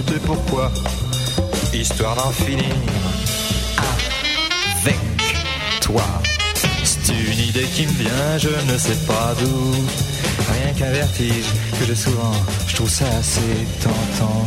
Et pourquoi? Histoire d'en finir avec toi. C'est une idée qui me vient, je ne sais pas d'où. Rien qu'un vertige que j'ai souvent, je trouve ça assez tentant.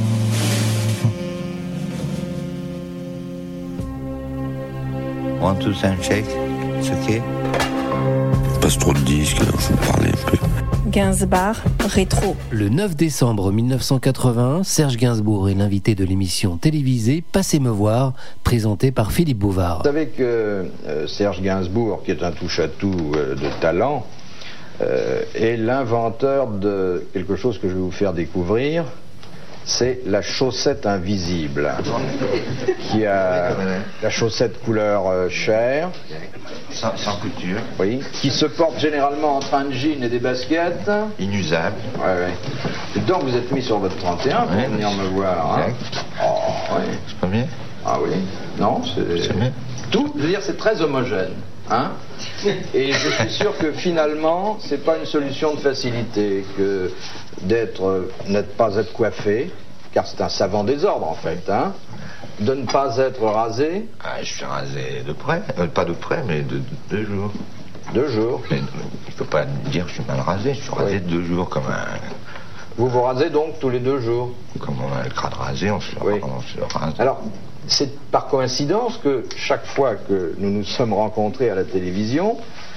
Want to sound check, c'est ok? Passe trop de disques, alors je vais me parler un peu. Gainsbar rétro. Le 9 décembre 1981, Serge Gainsbourg est l'invité de l'émission télévisée Passez me voir, présentée par Philippe Bouvard. Vous savez que Serge Gainsbourg, qui est un touche-à-tout de talent, est l'inventeur de quelque chose que je vais vous faire découvrir. C'est la chaussette invisible, qui a la chaussette couleur chair, Sans couture, oui, qui se porte généralement en train de jean et des baskets. inusable. Ouais. Et donc vous êtes mis sur votre 31 pour venir me voir. Hein. Oh, ouais. C'est pas bien? Ah oui. Non, c'est bien. Tout, je veux dire, c'est très homogène. Hein. Et je suis sûr que finalement, c'est pas une solution de facilité que ne pas être coiffé, car c'est un savant désordre en fait, hein, de ne pas être rasé. Ah, je suis rasé de près, pas de près, mais de 2 jours. 2 jours. Mais, il faut pas dire que je suis mal rasé, je suis rasé de 2 jours comme un... Vous vous rasez donc tous les 2 jours? Comme on a le crâne rasé, on se le rase. Alors, c'est par coïncidence que chaque fois que nous nous sommes rencontrés à la télévision,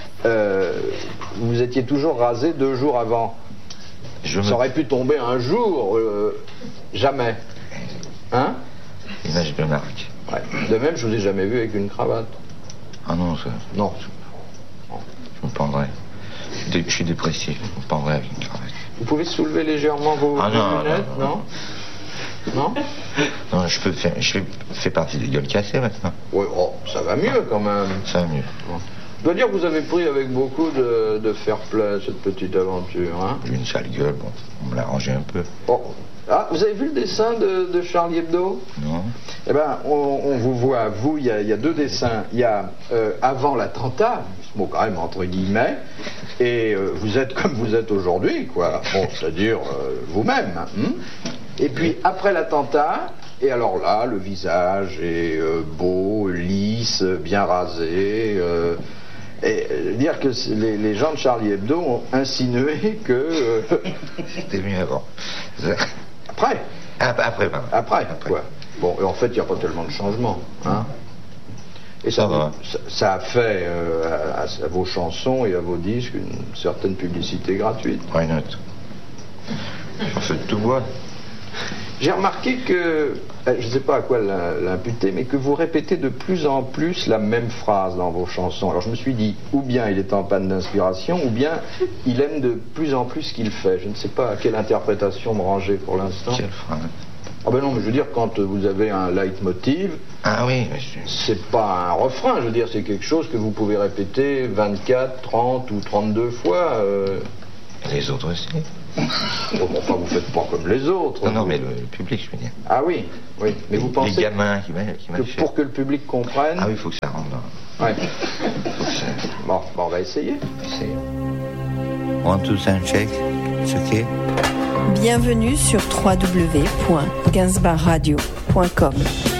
vous étiez toujours rasé 2 jours avant. Ça aurait pu tomber un jour, jamais. Hein? Image de marque. Ouais. De même, je vous ai jamais vu avec une cravate. Ah non, ça... Non. Je me pendrais. Je suis dépressif, je me pendrais avec une cravate. Vous pouvez soulever légèrement vos lunettes, non? Non? Non, je fais partie des gueules cassées maintenant. Oui, oh, ça va mieux quand même. Ça va mieux. Je dois dire que vous avez pris avec beaucoup de fair play cette petite aventure. Hein? J'ai une sale gueule, bon, on me l'a rangé un peu. Oh. Ah, vous avez vu le dessin de Charlie Hebdo? Non. Eh bien, on vous voit, vous, il y a 2 dessins. Il y a avant l'attentat, ce mot quand même entre guillemets, et vous êtes comme vous êtes aujourd'hui, quoi. Bon, c'est-à-dire vous-même. Hein? Et puis après l'attentat, et alors là, le visage est beau, lisse, bien rasé. Et dire que les gens de Charlie Hebdo ont insinué que... C'était mieux avant. Après. Après, quoi. Bon, et en fait, il n'y a pas tellement de changement. Hein. Et ça a fait à vos chansons et à vos disques une certaine publicité gratuite. Why not? On fait tout bois. J'ai remarqué que, je ne sais pas à quoi l'imputer, mais que vous répétez de plus en plus la même phrase dans vos chansons. Alors je me suis dit, ou bien il est en panne d'inspiration, ou bien il aime de plus en plus ce qu'il fait. Je ne sais pas à quelle interprétation me ranger pour l'instant. Quelle phrase? Ah ben non, mais je veux dire, quand vous avez un leitmotiv, ah oui, monsieur. C'est pas un refrain, je veux dire, c'est quelque chose que vous pouvez répéter 24, 30 ou 32 fois. Les autres aussi. Enfin, vous faites pas comme les autres. Non, mais le public, je veux dire. Ah oui, oui. Mais vous pensez les gamins qui que pour que le public comprenne... Ah oui, il faut que ça rentre. Ouais. Faut que ça... Bon, on va essayer. Want to sound check, c'est ok? Bienvenue sur www.gainsbarradio.com.